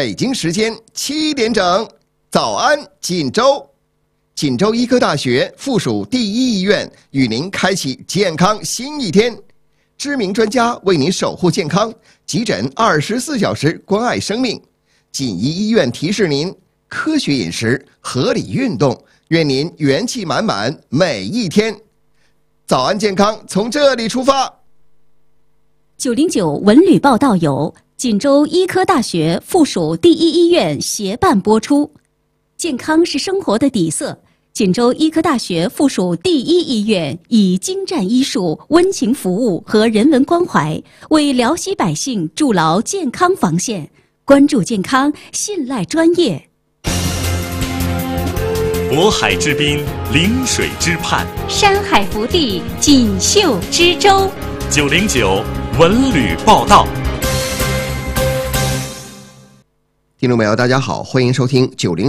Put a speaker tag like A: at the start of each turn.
A: 北京时间7点整，早安锦州。锦州医科大学附属第一医院与您开启健康新一天，知名专家为您守护健康，急诊24小时关爱生命。锦医医院提示您：科学饮食，合理运动，愿您元气满满每一天。早安健康从这里出发。
B: 909文旅报道由锦州医科大学附属第一医院协办播出。健康是生活的底色，锦州医科大学附属第一医院以精湛医术、温情服务和人文关怀，为辽西百姓筑牢健康防线，关注健康，信赖专业。
C: 渤海之滨，临水之畔，
B: 山海福地，锦绣之州。
C: 909文旅报道。
A: 听众朋友大家好，欢迎收听90